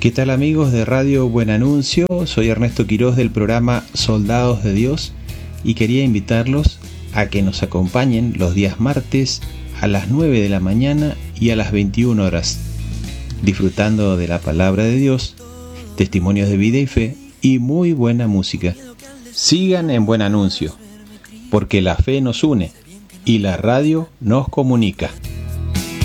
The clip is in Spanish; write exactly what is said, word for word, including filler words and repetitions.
¿Qué tal amigos de Radio Buen Anuncio? Soy Ernesto Quiroz del programa Soldados de Dios y quería invitarlos a que nos acompañen los días martes a las nueve de la mañana y a las veintiuna horas, disfrutando de la palabra de Dios, testimonios de vida y fe y muy buena música. Sigan en Buen Anuncio, porque la fe nos une y la radio nos comunica.